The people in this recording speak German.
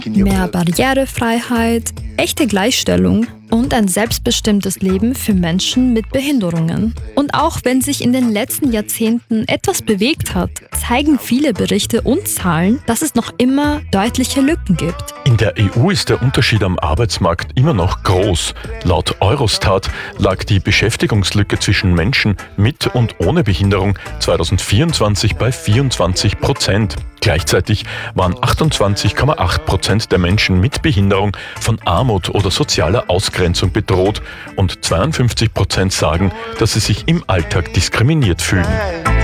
Mehr Barrierefreiheit, echte Gleichstellung und ein selbstbestimmtes Leben für Menschen mit Behinderungen. Und auch wenn sich in den letzten Jahrzehnten etwas bewegt hat, zeigen viele Berichte und Zahlen, dass es noch immer deutliche Lücken gibt. In der EU ist der Unterschied am Arbeitsmarkt immer noch groß. Laut Eurostat lag die Beschäftigungslücke zwischen Menschen mit und ohne Behinderung 2024 bei 24%. Gleichzeitig waren 28,8% der Menschen mit Behinderung von Armut oder sozialer Ausgrenzung bedroht und 52% sagen, dass sie sich im Alltag diskriminiert fühlen.